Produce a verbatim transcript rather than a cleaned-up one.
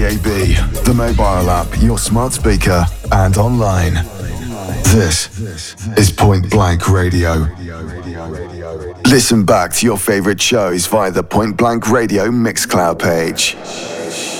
D A B, the mobile app, your smart speaker, and online. This is Point Blank Radio. Listen back to your favorite shows via the Point Blank Radio Mixcloud page.